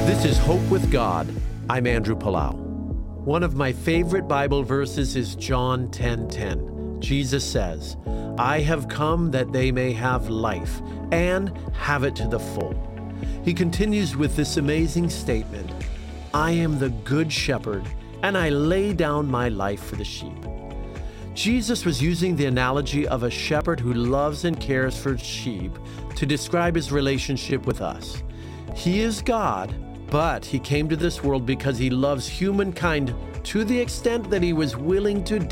This is Hope with God. I'm Andrew Palau. One of my favorite Bible verses is John 10:10. Jesus says, "I have come that they may have life and have it to the full." He continues with this amazing statement, "I am the good shepherd, and I lay down my life for the sheep." Jesus was using the analogy of a shepherd who loves and cares for sheep to describe his relationship with us. He is God, but he came to this world because he loves humankind to the extent that he was willing to